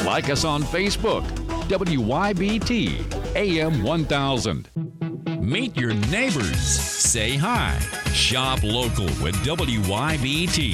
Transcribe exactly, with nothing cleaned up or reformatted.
Like us on Facebook, W Y B T A M one thousand. Meet your neighbors. Say hi. Shop local with W Y B T.